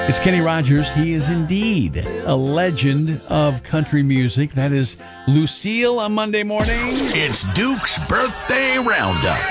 It's Kenny Rogers. He is indeed a legend of country music. That is Lucille on Monday morning. It's Duke's Birthday Roundup.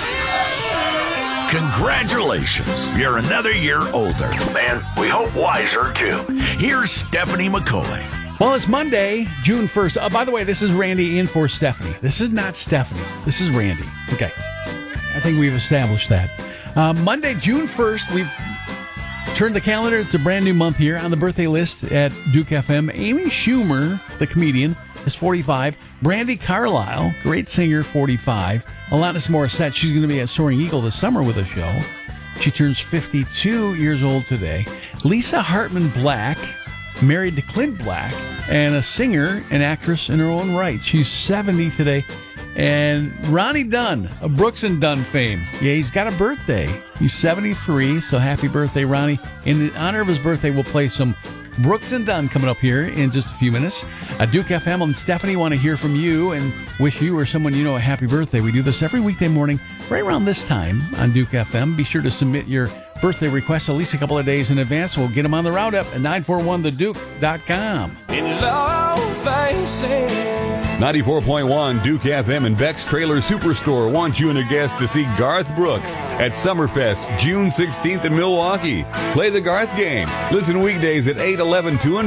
Congratulations. You're another year older. And we hope wiser, too. Here's Stephanie McCoy. Well, it's Monday, June 1st. By the way, this is Randy in for Stephanie. This is not Stephanie. This is Randy. Okay. I think we've established that. Monday, June 1st, we've turned the calendar. It's a brand new month here. On the birthday list at Duke FM, Amy Schumer, the comedian, is 45. Brandi Carlile, great singer, 45. Alanis Morissette, she's going to be at Soaring Eagle this summer with a show. She turns 52 years old today. Lisa Hartman Black, married to Clint Black, and a singer and actress in her own right. She's 70 today. And Ronnie Dunn of Brooks and Dunn fame. Yeah, he's got a birthday. He's 73, so happy birthday, Ronnie. In honor of his birthday, we'll play some Brooks and Dunn coming up here in just a few minutes. Duke FM and Stephanie want to hear from you and wish you or someone you know a happy birthday. We do this every weekday morning, right around this time on Duke FM. Be sure to submit your birthday requests at least a couple of days in advance. We'll get them on the roundup at 941theduke.com. In love, they say. 94.1 Duke FM and Beck's Trailer Superstore wants you and your guests to see Garth Brooks at Summerfest June 16th in Milwaukee. Play the Garth game. Listen weekdays at 8, 11, 2, and